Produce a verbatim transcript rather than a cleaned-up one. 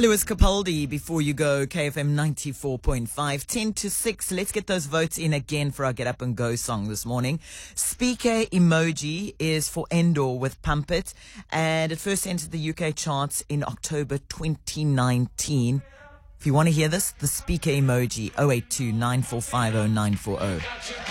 Lewis Capaldi, before you go, K F M ninety-four point five, ten to six. Let's get those votes in again for our Get Up and Go song this morning. Speaker Emoji is for Endor with Pump It, and it first entered the U K charts in October twenty nineteen. If you want to hear this, the Speaker Emoji, oh eight two, nine four five oh, nine four oh.